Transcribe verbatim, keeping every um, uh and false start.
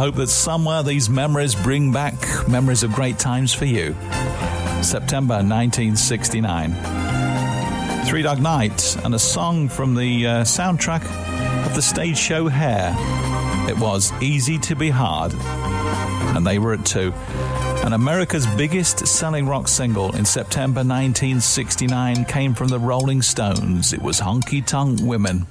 hope that somewhere these memories bring back memories of great times for you. September nineteen sixty-nine. Three Dog Night, and a song from the uh, soundtrack of the stage show Hair. It was Easy to Be Hard, and they were at two. And America's biggest selling rock single in September nineteen sixty-nine came from the Rolling Stones. It was Honky Tonk Women.